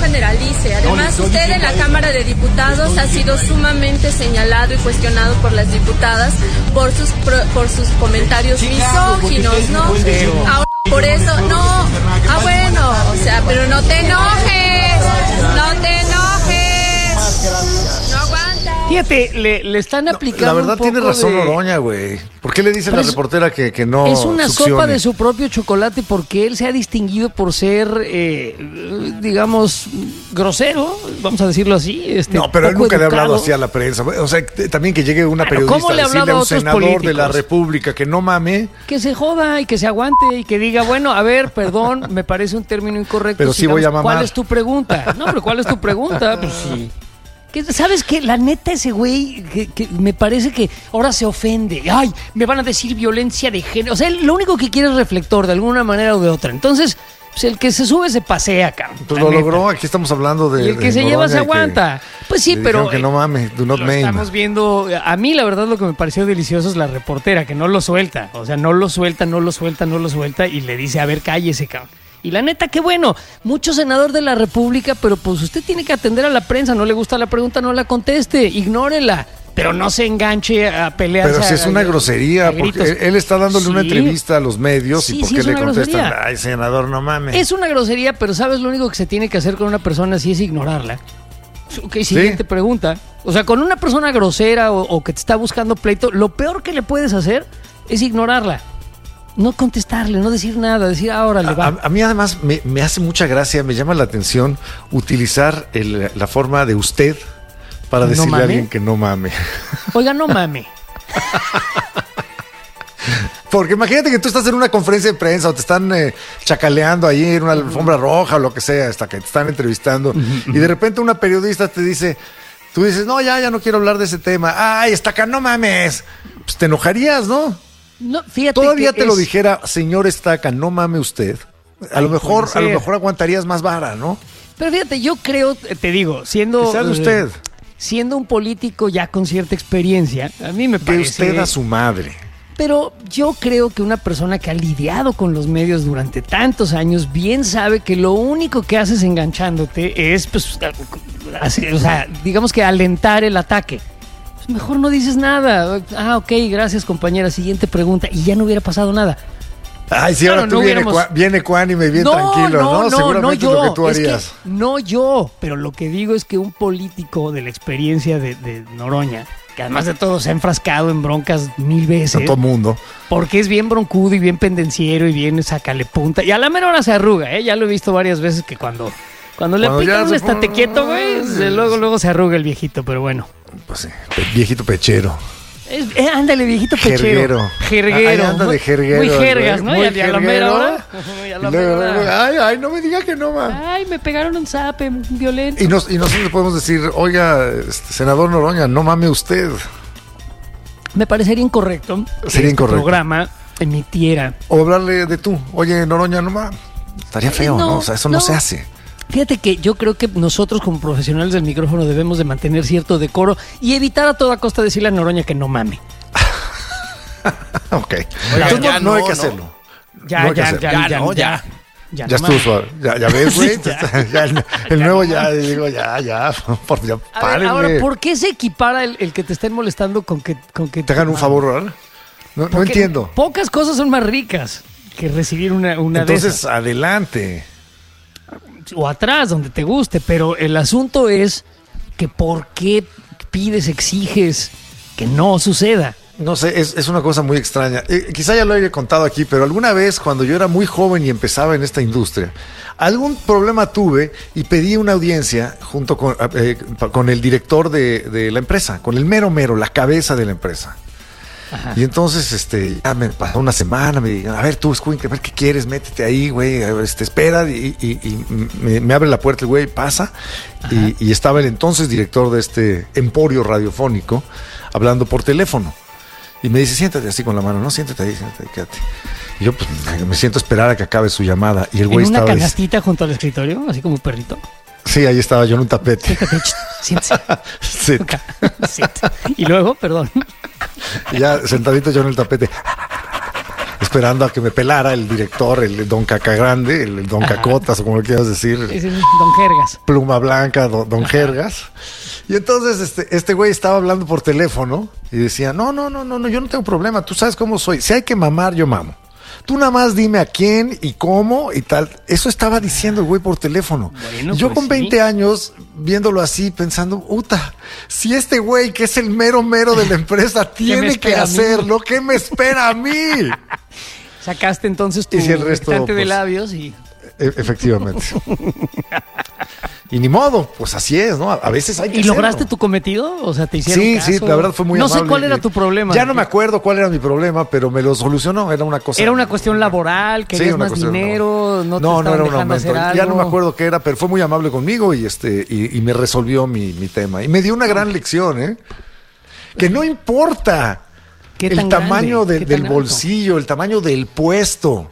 generalice. Además, usted en la Cámara de Diputados ha sido sumamente señalado y cuestionado por las diputadas por sus comentarios misóginos, ¿no? Ahora, por eso, no. Bueno, o sea, pero no te enojes. No te enojes. No aguanta. Fíjate, le están aplicando. La verdad un poco tiene razón Noroña, güey. ¿Por qué le dice la reportera que no es una succione? sopa de su propio chocolate porque él se ha distinguido por ser, digamos, grosero, vamos a decirlo así. No, pero él nunca le ha hablado educado. así a la prensa. O sea, también que llegue una periodista ¿cómo le a ha decirle hablado a un a otros senador políticos? de la República que no mame. Que se joda y que se aguante y que diga, bueno, a ver, perdón, me parece un término incorrecto. Pero sí voy a mamar. ¿Cuál es tu pregunta? No, pero ¿cuál es tu pregunta? Pues sí. ¿Sabes qué? La neta, ese güey que me parece que ahora se ofende. Ay, me van a decir violencia de género. O sea, él lo único que quiere es reflector de alguna manera o de otra. Entonces, pues el que se sube se pasea, cabrón. Pues lo logró, aquí estamos hablando de. Y el que se lleva se aguanta. Pues sí, pero. Que no mames, do not lo name. Estamos viendo. A mí, la verdad, lo que me pareció delicioso es la reportera, que no lo suelta. O sea, no lo suelta y le dice, a ver, cállese, cabrón. Y la neta, qué bueno, mucho senador de la República, pero pues usted tiene que atender a la prensa, no le gusta la pregunta, no la conteste, ignórela, pero no se enganche a pelearse. Pero si es una grosería, porque él está dándole una entrevista a los medios sí, y ¿por sí, qué es le una contestan? grosería. Ay, senador, no mames. Es una grosería, pero ¿sabes lo único que se tiene que hacer con una persona así es ignorarla? Ok, siguiente pregunta. O sea, con una persona grosera o que te está buscando pleito, lo peor que le puedes hacer es ignorarla. No contestarle, no decir nada, decir ahora le va. A mí además me hace mucha gracia, me llama la atención utilizar la forma de usted para decirle a alguien que no mame. Oiga, no mame. Porque imagínate que tú estás en una conferencia de prensa o te están chacaleando ahí en una alfombra roja o lo que sea, hasta que te están entrevistando y de repente una periodista te dice, tú dices, no, ya no quiero hablar de ese tema. Ay, Estaca, no mames. Pues te enojarías, ¿no? No, fíjate. Todavía te lo dijera, señor Estaca, no mame usted. A lo mejor aguantarías más vara, ¿no? Pero fíjate, yo creo, te digo, siendo un político ya con cierta experiencia, a mí me parece. Que usted a su madre. Pero yo creo que una persona que ha lidiado con los medios durante tantos años bien sabe que lo único que haces enganchándote es, pues, o sea, digamos que alentar el ataque. Pues mejor no dices nada. Ah, ok, gracias, compañera. Siguiente pregunta. Y ya no hubiera pasado nada. Ay, sí, ahora tú viene ecuánime, bien tranquilo, ¿no? Seguramente no yo, es lo que tú harías. No yo, pero lo que digo es que un político de la experiencia de Noroña, que además de todo se ha enfrascado en broncas 1000 veces. A todo mundo. Porque es bien broncudo y bien pendenciero y bien sacale punta. Y a la mera hora se arruga, ¿eh? Ya lo he visto varias veces que cuando le aplican un estate quieto, güey, luego se arruga el viejito, pero bueno. Pues sí, viejito pechero. Ándale, viejito pechero. Jerguero. Ay, anda de jerguero. Muy jergas, ¿no? Y a la mera hora. Ay, no me diga que no, man. Ay, me pegaron un zape violento. Y nosotros le podemos decir, oiga, senador Noroña, no mame usted. Me parecería incorrecto que este programa emitiera. O hablarle de tú. Oye, Noroña, no mames. Estaría feo, ¿no? O sea, eso no se hace. Fíjate que yo creo que nosotros como profesionales del micrófono debemos de mantener cierto decoro y evitar a toda costa decirle a Noroña que no mame. Ok. Entonces no hay que hacerlo. Ya estuvo suave. Ya ves, güey. El nuevo ya párenle. Ahora, ¿por qué se equipara el que te estén molestando con que te hagan un favor, ¿verdad? No entiendo. Pocas cosas son más ricas que recibir una Entonces, de esas. adelante. O atrás, donde te guste, pero el asunto es que ¿por qué pides, exiges que no suceda? No sé, es una cosa muy extraña. Quizá ya lo haya contado aquí, pero alguna vez cuando yo era muy joven y empezaba en esta industria, algún problema tuve y pedí una audiencia junto con el director de la empresa, con el mero, la cabeza de la empresa. Ajá. Y entonces, ya me pasó una semana, me dijeron, a ver tú, Escuincle, a ver qué quieres, métete ahí, güey, espera, y me abre la puerta el güey, pasa, y estaba el entonces director de este emporio radiofónico hablando por teléfono, y me dice, siéntate así con la mano, no, siéntate ahí, quédate. Y yo, pues, me siento a esperar a que acabe su llamada, y el güey estaba... ¿En una canastita junto al escritorio, así como un perrito? Sí, ahí estaba yo en un tapete. Siéntese. Y luego, perdón. Ya sentadito yo en el tapete. esperando a que me pelara el director, el Don Cacagrande, el Don Cacotas, o como le quieras decir. Es el Don Jergas. Pluma Blanca, Don Jergas. Y entonces este güey estaba hablando por teléfono y decía, no, yo no tengo problema, tú sabes cómo soy. Si hay que mamar, yo mamo. Tú nada más dime a quién y cómo y tal. Eso estaba diciendo el güey por teléfono. Bueno, yo pues con 20 sí. años, viéndolo así, pensando, si este güey que es el mero de la empresa tiene que hacerlo, ¿qué me espera a mí? Sacaste entonces tu Y si el resto, estante de pues, labios y... Efectivamente. Y ni modo, pues así es, ¿no? A veces hay que ¿Y lograste hacerlo. tu cometido? O sea, te hicieron caso. Sí, la verdad fue muy amable. No sé cuál era tu problema. Ya no me acuerdo cuál era mi problema, pero me lo solucionó. Era una cosa. Era una cuestión laboral, querías una más cuestión dinero, no te no estaban era un dejando aumento. hacer algo. Ya no me acuerdo qué era, pero fue muy amable conmigo y me resolvió mi tema. Y me dio una gran lección, ¿eh? Que no importa el tamaño del bolsillo, el tamaño del puesto.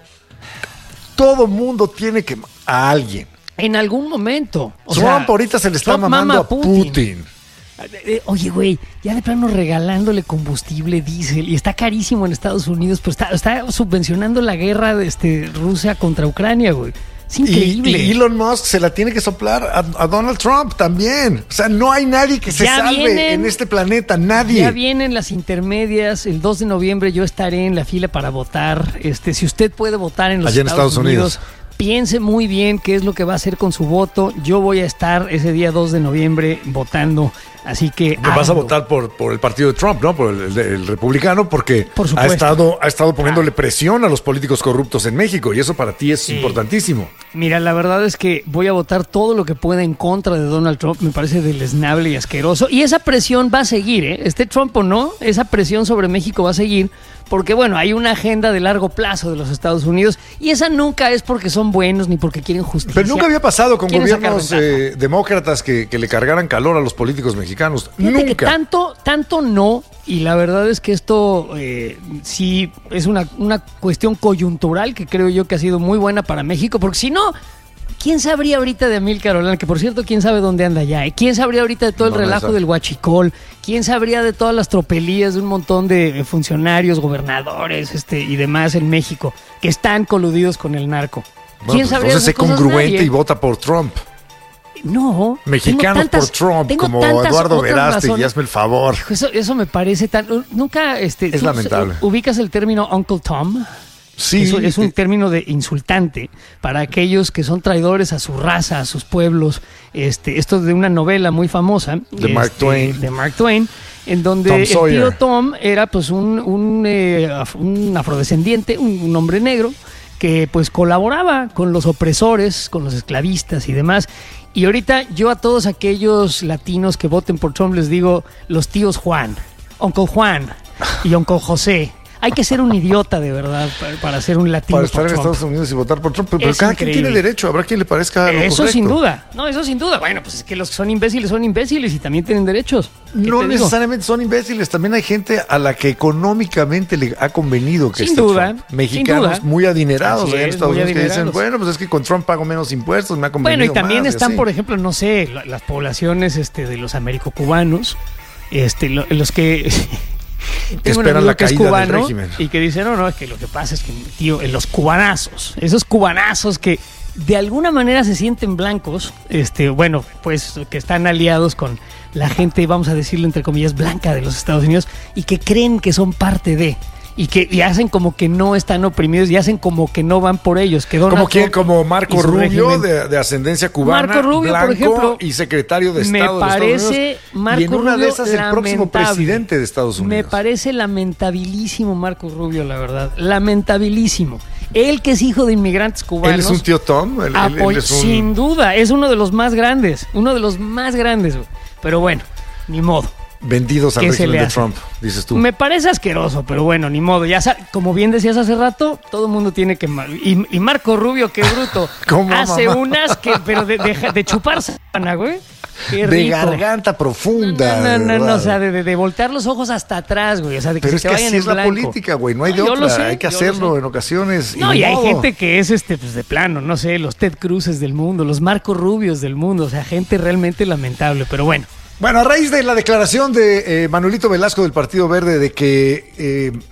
Todo mundo tiene que... a alguien. En algún momento. Trump ahorita se le está mamando a Putin. Oye, güey, ya de plano regalándole combustible, diésel, y está carísimo en Estados Unidos, pero está subvencionando la guerra de Rusia contra Ucrania, güey. Es increíble. Y Elon Musk se la tiene que soplar a Donald Trump también. O sea, no hay nadie que se salve en este planeta, nadie. Ya vienen las intermedias. El 2 de noviembre yo estaré en la fila para votar. Si usted puede votar en los Estados Unidos, piense muy bien qué es lo que va a hacer con su voto. Yo voy a estar ese día 2 de noviembre votando. Así que vas a votar por el partido de Trump, ¿no? Por el republicano, porque por ha estado poniéndole presión a los políticos corruptos en México, y eso para ti es importantísimo. Mira, la verdad es que voy a votar todo lo que pueda en contra de Donald Trump. Me parece deleznable y asqueroso. Y esa presión va a seguir, ¿eh? Esté Trump o no, esa presión sobre México va a seguir. Porque, bueno, hay una agenda de largo plazo de los Estados Unidos y esa nunca es porque son buenos ni porque quieren justicia. Pero nunca había pasado con gobiernos demócratas que le cargaran calor a los políticos mexicanos. Fíjate Nunca. Que tanto no, y la verdad es que esto sí es una cuestión coyuntural que creo yo que ha sido muy buena para México, porque si no... ¿Quién sabría ahorita de Amílcar Olano? Que por cierto, ¿quién sabe dónde anda ya? ¿Quién sabría ahorita de todo el relajo del huachicol? ¿Quién sabría de todas las tropelías de un montón de funcionarios, gobernadores y demás en México que están coludidos con el narco? Bueno, ¿Quién sabría entonces sé congruente y vota por Trump. No. Mexicanos por Trump, como Eduardo Verástegui, y hazme el favor. Eso me parece tan... Nunca... es lamentable. ¿Ubicas el término Uncle Tom? Sí, eso es un término de insultante para aquellos que son traidores a su raza, a sus pueblos. Esto es de una novela muy famosa de Mark Twain, en donde el tío Tom era pues un afrodescendiente, un hombre negro que pues colaboraba con los opresores, con los esclavistas y demás. Y ahorita yo a todos aquellos latinos que voten por Trump les digo los tíos Juan, Uncle Juan y Uncle José. Hay que ser un idiota de verdad para ser un latino. Para estar en Estados Unidos y votar por Trump. Pero cada quien tiene derecho. Habrá quien le parezca lo Eso correcto. sin duda. No, eso sin duda. Bueno, pues es que los que son imbéciles y también tienen derechos. No necesariamente son imbéciles. También hay gente a la que económicamente le ha convenido que sin duda, mexicanos sin duda. muy adinerados en Estados Unidos que dicen, adinerados. bueno, pues es que con Trump pago menos impuestos, me ha convenido Bueno, y también más, están, y por ejemplo, no sé, las poblaciones de los americocubanos, los que... Tengo esperan la caída cubano del régimen. Y que dice, no, es que lo que pasa es que, tío, los cubanazos, esos cubanazos que de alguna manera se sienten blancos, bueno, pues que están aliados con la gente, vamos a decirlo entre comillas, blanca de los Estados Unidos y que creen que son parte de... Y hacen como que no están oprimidos y hacen como que no van por ellos. Que como Marco Rubio, de ascendencia cubana, Marco Rubio, blanco, por ejemplo, y secretario de Estado me parece, de Estados Unidos. Marco y en una Rubio, de esas el próximo presidente de Estados Unidos. Me parece lamentabilísimo Marco Rubio, la verdad. Lamentabilísimo. Él que es hijo de inmigrantes cubanos. ¿Él es un tío Tom? Él es sin duda, es uno de los más grandes. Pero bueno, ni modo. Vendidos al régimen de Trump, dices tú. Me parece asqueroso, pero bueno, ni modo. Ya como bien decías hace rato, todo el mundo tiene que... Y Marco Rubio, qué bruto, hace unas que... Pero de chuparse, güey. Qué rico. De garganta profunda. No, o sea, de voltear los ojos hasta atrás, güey. O sea, de que pero se es que vayan así es en la blanco. política, güey. No hay de otra. Hay que hacerlo en ocasiones. No, y hay gente que es pues de plano, no sé, los Ted Cruzes del mundo, los Marco Rubios del mundo. O sea, gente realmente lamentable, pero bueno. Bueno, a raíz de la declaración de Manuelito Velasco del Partido Verde de que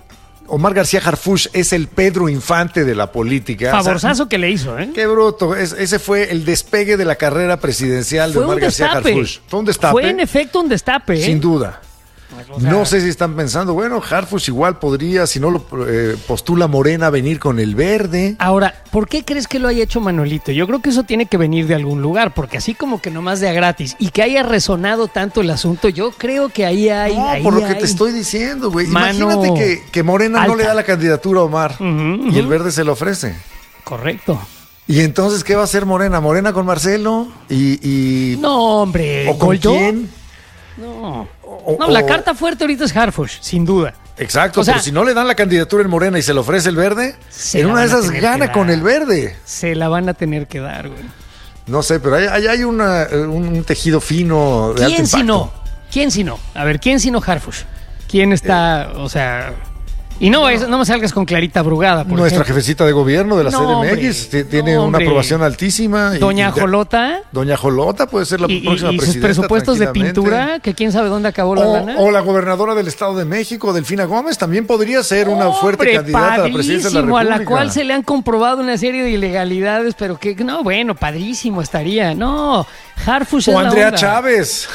Omar García Harfuch es el Pedro Infante de la política. Favorzazo que le hizo, ¿eh? Qué bruto. Ese fue el despegue de la carrera presidencial de Omar García Harfuch. Fue un destape. Fue en efecto un destape, ¿eh? Sin duda. O sea, no sé si están pensando, bueno, Harfuch igual podría, si no lo postula Morena, venir con el verde. Ahora, ¿por qué crees que lo haya hecho Manuelito? Yo creo que eso tiene que venir de algún lugar, porque así como que nomás de a gratis y que haya resonado tanto el asunto, yo creo que ahí hay... No, ahí por lo que hay te estoy diciendo, güey. mano Imagínate que Morena alta. no le da la candidatura a Omar y el verde se lo ofrece. Correcto. ¿Y entonces qué va a hacer Morena? ¿Morena con Marcelo? No, hombre. ¿O con ¿Goldó? quién? No. No, la carta fuerte ahorita es Harfuch, sin duda. Exacto, O sea, pero si no le dan la candidatura en Morena y se le ofrece el verde, se en la una de van a esas tener gana que con dar. el verde. Se la van a tener que dar, güey. No sé, pero hay un tejido fino de alto ¿Quién si impacto. no? ¿Quién si no? A ver, ¿quién si no Harfuch? ¿Quién está, o sea... Y no me salgas con Clarita Brugada, por Nuestra ejemplo. jefecita de gobierno de la No, CDMX hombre. tiene No, una hombre. aprobación altísima. Doña Jolota. Doña Jolota puede ser la próxima Y presidenta. sus presupuestos de tranquilamente. pintura, que quién sabe dónde acabó la lana. O la gobernadora del Estado de México, Delfina Gómez, también podría ser una fuerte Hombre, candidata a la presidencia de la padrísimo, República. a la cual se le han comprobado una serie de ilegalidades, pero que, no, bueno, padrísimo estaría. No, Harfuch es O la Andrea onda. Chávez.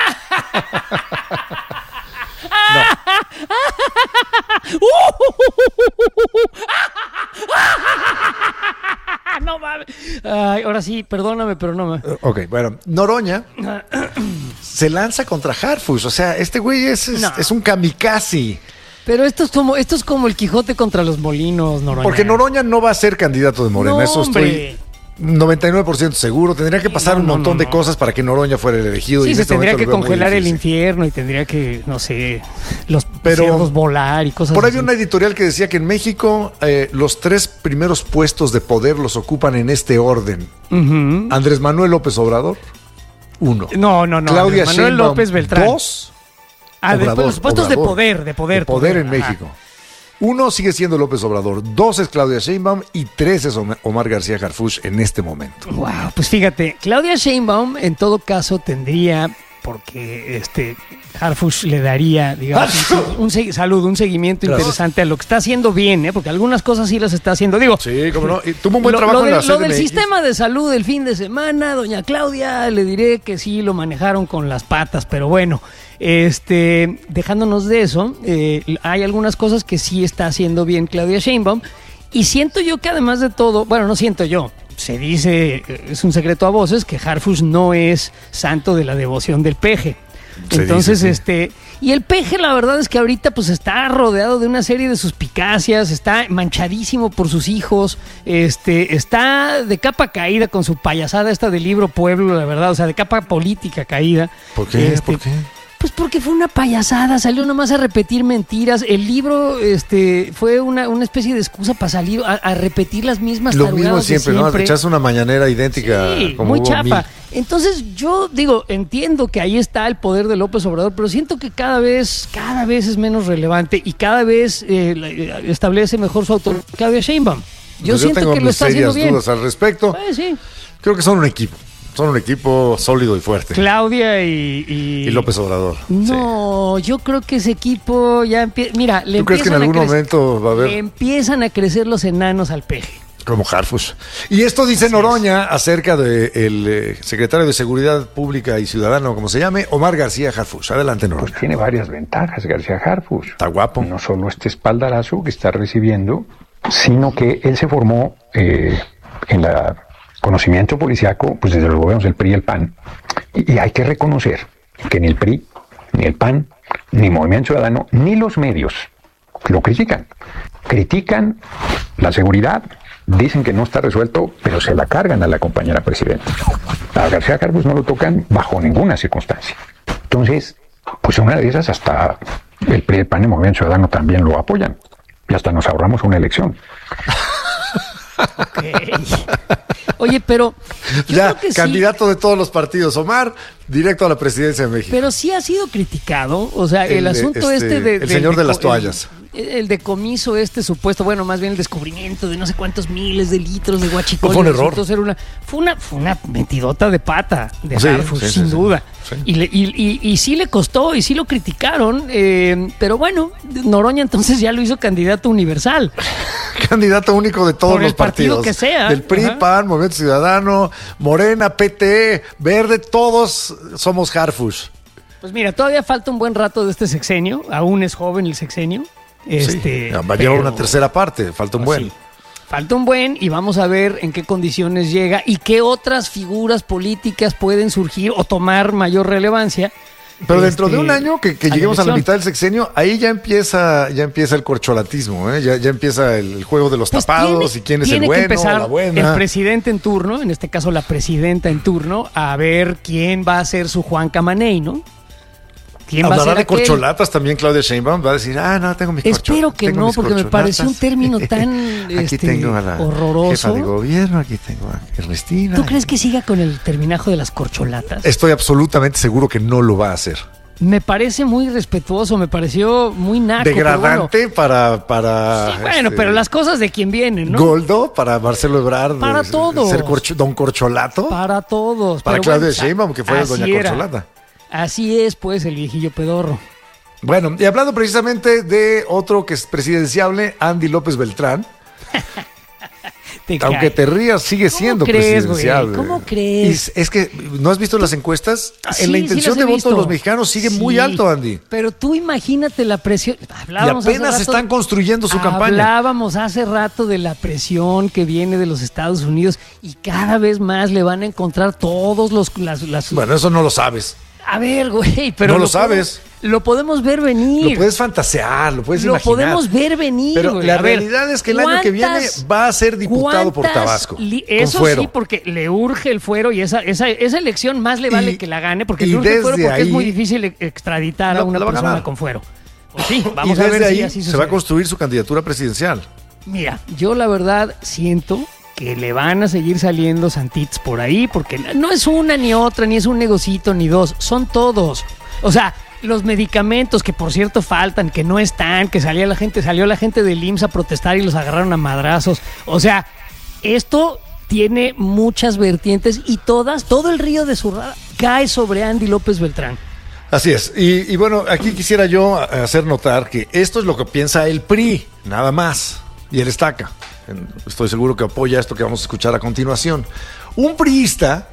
No mames. Ay, ahora sí, perdóname, pero no me... Ok, bueno, Noroña se lanza contra Harfuch. O sea, este güey es un kamikaze. Pero esto es como el Quijote contra los molinos, Noroña. Porque Noroña no va a ser candidato de Morena. No, eso hombre. estoy 99% seguro. Tendría que pasar un montón de cosas para que Noroña fuera el elegido. Sí, y en se este tendría momento que lo veo muy congelar el difícil. infierno y tendría que, no sé, los Pero cerdos volar y cosas Por ahí así. había una editorial que decía que en México los 3 primeros puestos de poder los ocupan en este orden. Ujú. Andrés Manuel López Obrador, 1. No. Claudia Manuel Sheinbaum, López Beltrán. 2. Después los puestos de poder. De poder en Ajá. México. 1 sigue siendo López Obrador, 2 es Claudia Sheinbaum y 3 es Omar García Harfuch en este momento. Wow, pues fíjate, Claudia Sheinbaum en todo caso tendría, porque Harfuch le daría, digamos, un seguimiento Gracias. interesante a lo que está haciendo bien, porque algunas cosas sí las está haciendo. Digo, Sí, cómo no. Y tuvo un buen trabajo en la lo del CDMX. sistema de salud del fin de semana, doña Claudia, le diré que sí lo manejaron con las patas, pero bueno, dejándonos de eso, hay algunas cosas que sí está haciendo bien Claudia Sheinbaum, y siento yo que además de todo, bueno, no siento yo, se dice, es un secreto a voces, que Harfuch no es santo de la devoción del peje. Se Entonces, dice, sí. Y el peje, la verdad es que ahorita pues está rodeado de una serie de suspicacias, está manchadísimo por sus hijos, está de capa caída con su payasada esta del libro Pueblo, la verdad, o sea, de capa política caída. ¿Por qué? ¿Por qué? Pues porque fue una payasada, salió nomás a repetir mentiras. El libro fue una especie de excusa para salir a repetir las mismas Lo tarugadas mismo de siempre, ¿no? Echaste una mañanera idéntica. Sí, como muy hubo chafa. 1000. Entonces yo digo, entiendo que ahí está el poder de López Obrador, pero siento que cada vez es menos relevante y cada vez establece mejor su autoridad Claudia Sheinbaum. Yo Pues siento tengo que lo mis está haciendo serias bien. dudas al respecto. Pues sí. Creo que son un equipo. Son un equipo sólido y fuerte. Claudia Y López Obrador. No, yo creo que ese equipo ya empieza. Mira, ¿Tú crees que en algún momento va a le haber empiezan a crecer los enanos al peje? como Harfuch? Y esto dice Noroña acerca del secretario de Seguridad Pública y Ciudadano, como se llame, Omar García Harfuch. Adelante, Noroña. Pues tiene varias ventajas García Harfuch. Está guapo. No solo este espaldarazo que está recibiendo, sino que él se formó en el conocimiento policiaco, pues desde los gobiernos del PRI y el PAN. Y hay que reconocer que ni el PRI, ni el PAN, ni Movimiento Ciudadano, ni los medios lo critican. Critican la seguridad, dicen que no está resuelto, pero se la cargan a la compañera presidenta. A García Harfuch no lo tocan bajo ninguna circunstancia. Entonces, pues una de esas hasta el PRI, el PAN y el Movimiento Ciudadano también lo apoyan. Y hasta nos ahorramos una elección. Ok. Oye, pero yo Ya, creo que candidato de todos los partidos. Omar, directo a la presidencia de México. pero sí ha sido criticado, o sea, el asunto el señor de las toallas. El decomiso supuesto, bueno, más bien el descubrimiento de no sé cuántos miles de litros de huachicol. Fue un error. Fue una mentidota de pata de Sí, Harfuch, sí, sin sí, duda. sí. Y sí le costó, y sí lo criticaron, pero bueno, Noroña entonces ya lo hizo candidato universal. Candidato único de todos Por el los partidos. partido que sea. Del PRI, Ajá. PAN, Movimiento Ciudadano, Morena, PT, Verde, todos somos Harfuch. Pues mira, todavía falta un buen rato de este sexenio, aún es joven el sexenio. Va a llevar una tercera parte, falta un buen. Sí. Falta un buen y vamos a ver en qué condiciones llega y qué otras figuras políticas pueden surgir o tomar mayor relevancia. Pero dentro de un año que a la lleguemos a la elección. mitad del sexenio, ahí ya empieza el corcholatismo, ¿eh? Ya empieza el juego de los Pues tapados y quién es el tiene que bueno, empezar la buena. el presidente en turno, en este caso la presidenta en turno, a ver quién va a ser su Juan Camaney, ¿no? ¿Quién va a Hablará ser de aquel? corcholatas también Claudia Sheinbaum, va a decir, no tengo mis corcholatas. Espero que tengo no, mis porque me pareció un corcholatas. término tan Aquí tengo a la horroroso. jefa de gobierno, aquí tengo a Ernestina. ¿Tú crees que siga con el terminajo de las corcholatas? Estoy absolutamente seguro que no lo va a hacer. Me parece muy respetuoso, me pareció muy naco. pero Degradante para sí, bueno, pero las cosas de quien vienen, ¿no? Goldo, para Marcelo Ebrard. Para todos. Ser don Corcholato. Para todos. Para pero Claudia bueno, Sheinbaum, que fue así doña era. Corcholata. Así es, pues, el viejillo pedorro. Bueno, y hablando precisamente de otro que es presidenciable, Andy López Beltrán. Te Aunque cae. te rías, sigue siendo crees, güey? presidenciable. ¿Cómo crees? Es que, ¿no has visto las encuestas? Sí, En la sí intención las he de voto visto. de los mexicanos sigue muy Sí, alto, Andy. Pero tú imagínate la presión. Y Hablábamos hace apenas rato- están construyendo su campaña. Hablábamos hace rato de la presión que viene de los Estados Unidos y cada vez más le van a encontrar todos las Bueno, eso no lo sabes. A ver, güey, pero No lo sabes. Lo podemos ver venir. Lo puedes fantasear, lo puedes Lo imaginar. podemos ver venir, Pero güey. la A ver, realidad es que el año que viene ¿cuántas- va a ser diputado por cuántas Tabasco. Eso con fuero. sí, porque le urge el fuero y esa elección más le vale que la gane, porque y le urge el fuero desde porque es ahí- muy difícil extraditar a una la va a persona ganar. con fuero. Pues sí, Y vamos a desde ver ahí si así se va a sucede. construir su candidatura presidencial. Mira, yo la verdad siento que le van a seguir saliendo santitos por ahí, porque no es una ni otra, ni es un negocito ni dos, son todos. O sea, los medicamentos que por cierto faltan, que no están, que salió la gente del IMSS a protestar y los agarraron a madrazos. O sea, esto tiene muchas vertientes y todo el río de Zurrada cae sobre Andy López Beltrán. Así es. Y bueno, aquí quisiera yo hacer notar que esto es lo que piensa el PRI, nada más. Y él estaca. Estoy seguro que apoya esto que vamos a escuchar a continuación. Un priista,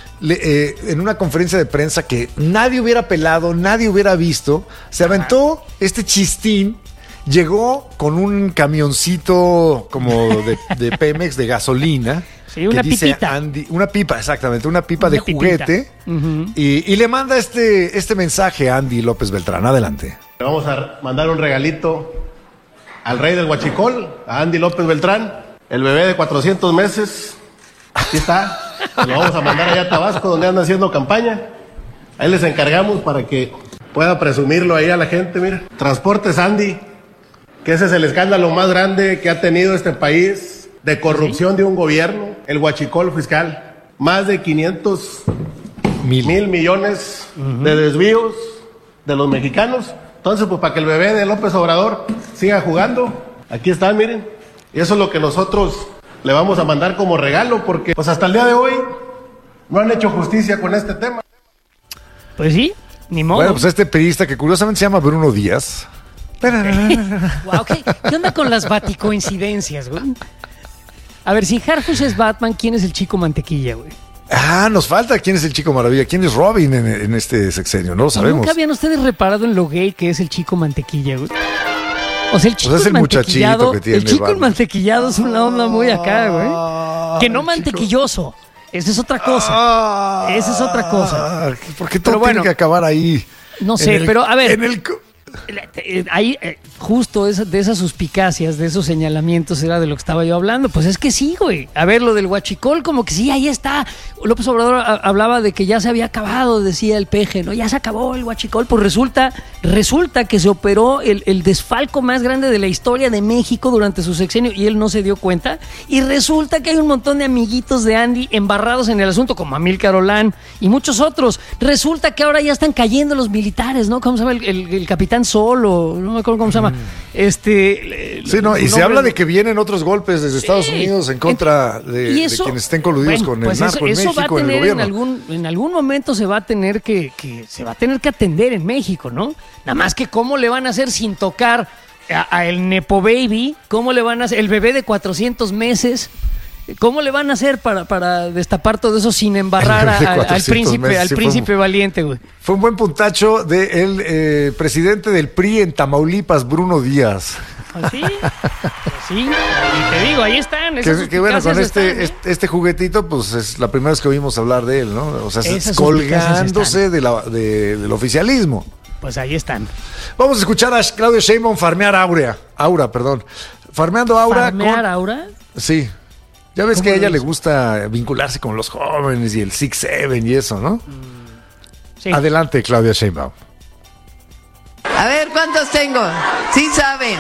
en una conferencia de prensa que nadie hubiera pelado, nadie hubiera visto, se aventó este chistín, llegó con un camioncito como de Pemex, de gasolina. Sí, una que dice pipita. una pipa, exactamente, una pipa de Una pipita. juguete. Ujú. Y le manda este mensaje a Andy López Beltrán. Adelante. Le vamos a mandar un regalito al rey del huachicol, a Andy López Beltrán, el bebé de 400 meses. Aquí está. Lo vamos a mandar allá a Tabasco, donde anda haciendo campaña. Ahí les encargamos para que pueda presumirlo ahí a la gente. Mira, Transportes Andy, que ese es el escándalo más grande que ha tenido este país de corrupción de un gobierno, el huachicol fiscal. Más de 500 mil millones de desvíos de los mexicanos. Entonces, pues para que el bebé de López Obrador siga jugando, aquí están, miren. Y eso es lo que nosotros le vamos a mandar como regalo, porque pues hasta el día de hoy no han hecho justicia con este tema. Pues sí, ni modo. Bueno, pues este periodista que curiosamente se llama Bruno Díaz. Wow, ¿qué onda con las baticoincidencias, güey? A ver, si Harfuch es Batman, ¿quién es el chico mantequilla, güey? Nos falta quién es el Chico Maravilla, quién es Robin en este sexenio, no lo sabemos. ¿Nunca habían ustedes reparado en lo gay que es el chico mantequilla, güey? O sea, el chico es el mantequillado, muchachito que tiene el chico Batman. mantequillado es una onda muy acá, güey. Que no mantequilloso. Esa es otra cosa. Esa es otra cosa. ¿Por qué Pero todo bueno, tiene que acabar ahí? no sé, En pero a ver. Ahí, justo de esas suspicacias, de esos señalamientos era de lo que estaba yo hablando. Pues es que sí, güey. A ver, lo del huachicol, como que sí, ahí está. López Obrador hablaba de que ya se había acabado, decía el peje, ¿no? Ya se acabó el huachicol. Pues resulta que se operó el desfalco más grande de la historia de México durante su sexenio y él no se dio cuenta. Y resulta que hay un montón de amiguitos de Andy embarrados en el asunto, como Amílcar Olán y muchos otros. Resulta que ahora ya están cayendo los militares, ¿no? ¿Cómo se llama? El capitán Solo, no me acuerdo cómo se llama. Sí, no, y se habla de que vienen otros golpes desde Estados Unidos en contra de quienes estén coludidos con el narco en México, en el gobierno. En algún momento se va a tener que atender en México, ¿no? Nada más que cómo le van a hacer sin tocar a el Nepo Baby, cómo le van a hacer el bebé de 400 meses. ¿Cómo le van a hacer para destapar todo eso sin embarrar al príncipe valiente, güey? Fue un buen puntacho del presidente del PRI en Tamaulipas, Bruno Díaz. ¿Sí? Sí, y te digo, ahí están. Que bueno, con este juguetito, pues es la primera vez que oímos hablar de él, ¿no? O sea, colgándose del oficialismo. Pues ahí están. Vamos a escuchar a Claudia Sheinbaum farmeando Aura. ¿Farmear Aura? Sí. Ya ves que a ella le gusta vincularse con los jóvenes y el 6-7 y eso, ¿no? Sí. Adelante, Claudia Sheinbaum. A ver, ¿cuántos tengo? Sí saben.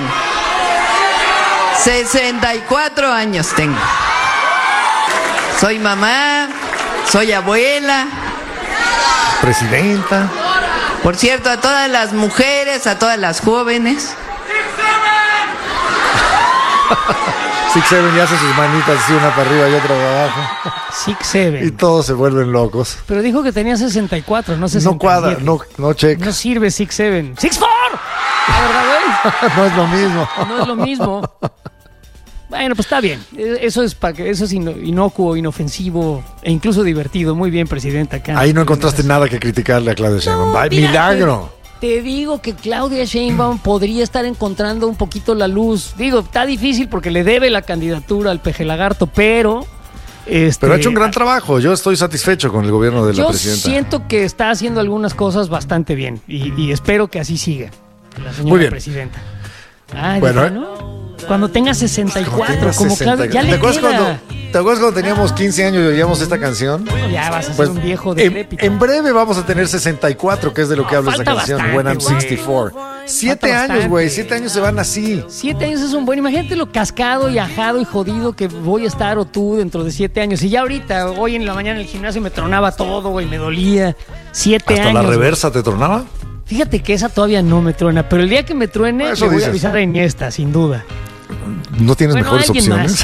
64 años tengo. Soy mamá, soy abuela. Presidenta. Por cierto, a todas las mujeres, a todas las jóvenes. 6-7 y hace sus manitas así, una para arriba y otra para abajo. 6-7. Y todos se vuelven locos. Pero dijo que tenía 64, no 67. No cuadra, no checa. No sirve 6-7. ¡6-4! La verdad, güey. No es lo mismo. No es lo mismo. Bueno, pues está bien. Eso es inocuo, inofensivo e incluso divertido. Muy bien, presidenta. Ahí no encontraste nada que criticarle a Claudia Sheinbaum. No, milagro. Te digo que Claudia Sheinbaum podría estar encontrando un poquito la luz. Digo, está difícil porque le debe la candidatura al peje lagarto, pero ha hecho un gran trabajo. Yo estoy satisfecho con el gobierno de la presidenta. Yo siento que está haciendo algunas cosas bastante bien y espero que así siga la señora Muy bien. presidenta. Bueno, cuando tenga 64, como Claudia, ya le queda. ¿Te acuerdas cuando teníamos 15 años y oíamos esta canción? Bueno, ya vas a ser un viejo decrépito. En breve vamos a tener 64, que es de lo que habla esa canción. Bastante, When I'm 64. 7 años, güey. 7 años se van así. 7 años es un buen. Imagínate lo cascado y ajado y jodido que voy a estar o tú dentro de 7 años. Y ya ahorita, hoy en la mañana en el gimnasio me tronaba todo, güey, me dolía. 7 años. ¿Hasta la reversa te tronaba? Fíjate que esa todavía no me truena, pero el día que me truene, le voy a avisar a Iniesta, sin duda. ¿No tienes mejores opciones?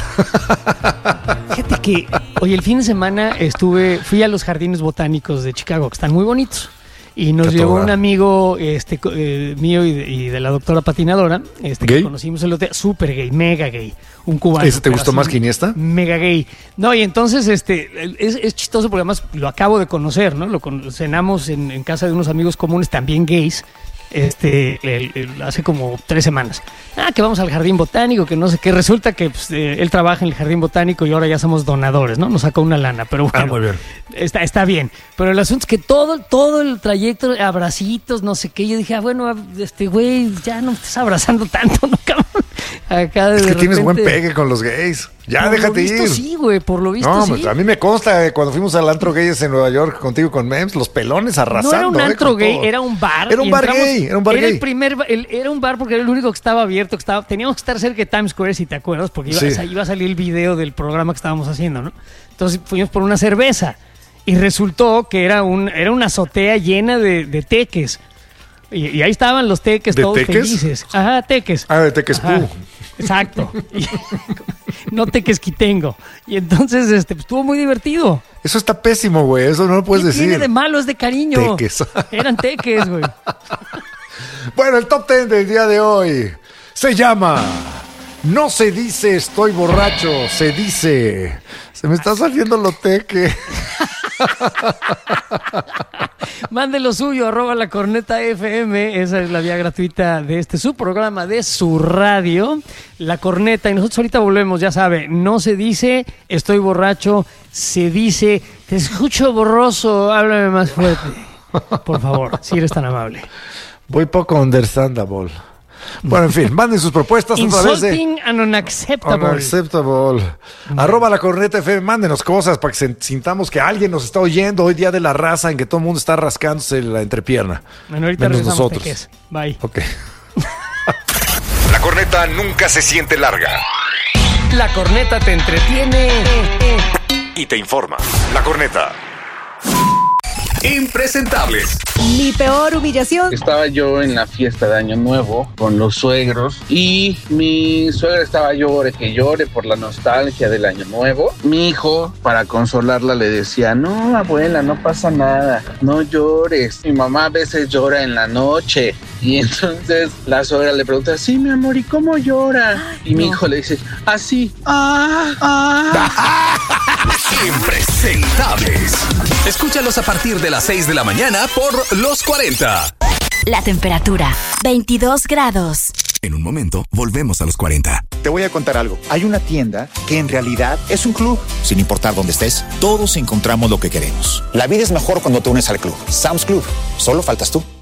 Fíjate que, oye, el fin de semana fui a los jardines botánicos de Chicago, que están muy bonitos. Y nos llevó un amigo mío y de la doctora patinadora, que conocimos el otro día, súper gay, mega gay, un cubano. ¿Ese te gustó más que Iniesta? Mega gay. No, y entonces es chistoso porque además lo acabo de conocer, ¿no? Cenamos en casa de unos amigos comunes también gays, hace como 3 semanas. Que vamos al jardín botánico, que no sé qué. Resulta que él trabaja en el jardín botánico y ahora ya somos donadores, ¿no? Nos sacó una lana, pero bueno. Muy bien. Está bien. Pero el asunto es que todo el trayecto, abracitos, no sé qué. Yo dije, bueno, güey, ya no me estás abrazando tanto, ¿no, cabrón? Acá es que tienes buen pegue con los gays. Ya, déjate ir. Por lo visto sí, güey, por lo visto sí. A mí me consta, cuando fuimos al antro gays en Nueva York contigo con Mems, los pelones arrasando. No era un antro gay, era un bar. Era un bar gay. Era un bar porque era el único que estaba abierto. Teníamos que estar cerca de Times Square, si te acuerdas, porque iba a salir el video del programa que estábamos haciendo, ¿no? Entonces fuimos por una cerveza y resultó que era una azotea llena de teques. Y ahí estaban los teques todos felices. Ajá, teques. De teques pú. Exacto. No teques quitengo. Y entonces estuvo muy divertido. Eso está pésimo, güey. Eso no lo puedes decir. ¿Qué tiene de malo? Es de cariño. Teques. Eran teques, güey. Bueno, el top 10 del día de hoy se llama No se dice estoy borracho, se dice se me está saliendo lo teque. Mande lo suyo, @lacorneta.fm. Esa es la vía gratuita de su programa, de su radio, La Corneta. Y nosotros ahorita volvemos, ya sabe, no se dice estoy borracho, se dice te escucho borroso, háblame más fuerte. Por favor, si eres tan amable. Muy poco understandable. Bueno, en fin, manden sus propuestas a través de Insulting and unacceptable. Unacceptable. Arroba La Corneta FM, mándenos cosas para que sintamos que alguien nos está oyendo hoy, día de la raza, en que todo el mundo está rascándose la entrepierna. Bueno, ahorita menos regresamos, nosotros. Teques. Bye. Ok. La corneta nunca se siente larga La corneta te entretiene y te informa. La corneta. Impresentables. Mi peor humillación. Estaba yo en la fiesta de Año Nuevo con los suegros y mi suegra estaba llore que llore por la nostalgia del Año Nuevo. Mi hijo, para consolarla, le decía: no, abuela, no pasa nada, no llores. Mi mamá a veces llora en la noche. Y entonces la suegra le pregunta: sí, mi amor, ¿y cómo llora? Y mi hijo le dice: así. Impresentables. Escúchalos a partir de las 6 de la mañana por Los 40. La temperatura, 22 grados. En un momento, volvemos a los 40. Te voy a contar algo. Hay una tienda que en realidad es un club. Sin importar dónde estés, todos encontramos lo que queremos. La vida es mejor cuando te unes al club. Sam's Club. Solo faltas tú.